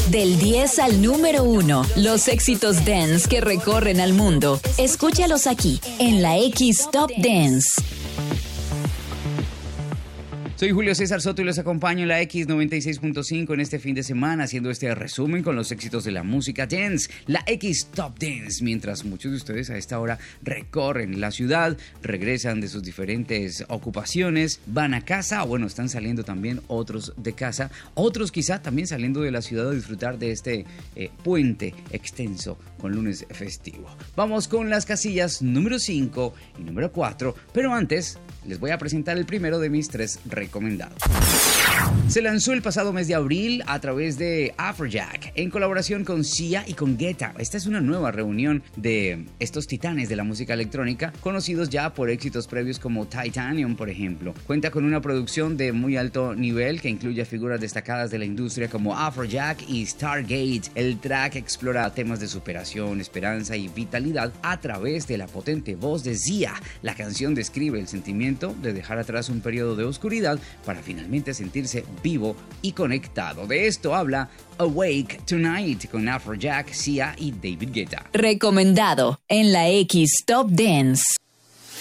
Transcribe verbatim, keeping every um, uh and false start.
Del diez al número uno, los éxitos dance que recorren al mundo. Escúchalos aquí, en la X Top Dance. Soy Julio César Soto y los acompaño en la X noventa y seis punto cinco en este fin de semana, haciendo este resumen con los éxitos de la música dance, la X Top Dance, mientras muchos de ustedes a esta hora recorren la ciudad, regresan de sus diferentes ocupaciones, van a casa, o bueno, están saliendo también otros de casa, otros quizá también saliendo de la ciudad a disfrutar de este eh, puente extenso con lunes festivo. Vamos con las casillas número cinco y número cuatro, pero antes les voy a presentar el primero de mis tres recomendados. Se lanzó el pasado mes de abril a través de Afrojack en colaboración con Sia y con Guetta. Esta es una nueva reunión de estos titanes de la música electrónica, conocidos ya por éxitos previos como Titanium, por ejemplo. Cuenta con una producción de muy alto nivel que incluye figuras destacadas de la industria como Afrojack y Stargate. El track explora temas de superación, esperanza y vitalidad a través de la potente voz de Sia. La canción describe el sentimiento de dejar atrás un periodo de oscuridad para finalmente sentirse vivo y conectado. De esto habla Awake Tonight con Afrojack, Sia y David Guetta. Recomendado en la X Top Dance.